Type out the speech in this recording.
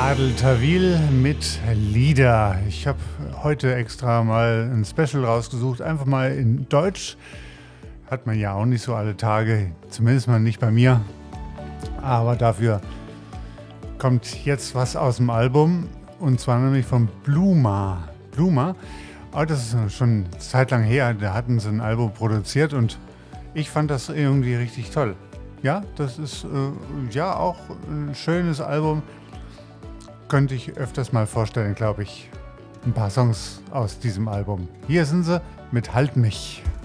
Adel Tawil mit Lieder. Ich habe heute extra mal ein Special rausgesucht, einfach mal in Deutsch. Hat man ja auch nicht so alle Tage, zumindest mal nicht bei mir. Aber dafür kommt jetzt was aus dem Album, und zwar nämlich von Bluma. Bluma, oh, das ist schon eine Zeit lang her, da hatten sie ein Album produziert und ich fand das irgendwie richtig toll. Ja, das ist ja auch ein schönes Album. Könnte ich öfters mal vorstellen, glaube ich. Ein paar Songs aus diesem Album. Hier sind sie mit Halt mich.